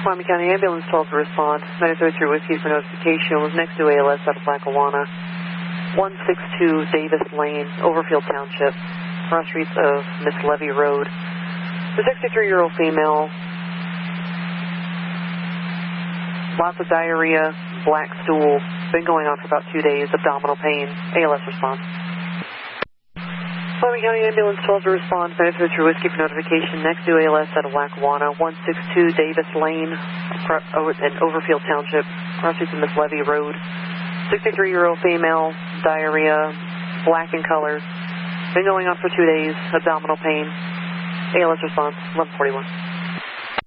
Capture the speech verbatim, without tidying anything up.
Miami County Ambulance twelve to respond. nine three three Whiskey for notification. Was next to A L S out of Lackawanna. one sixty-two Davis Lane, Overfield Township, cross streets of Miss Levy Road. The sixty-three-year-old female, lots of diarrhea, black stool, been going on for about two days, abdominal pain. A L S response. Miami County Ambulance twelve to respond. nine three three Whiskey for notification. Next to A L S out of Lackawanna. one sixty-two Davis Lane, in Overfield Township, cross streets of Miss Levy Road. sixty-three-year-old female, diarrhea, black in color, been going on for two days, abdominal pain. A L S response, eleven forty-one.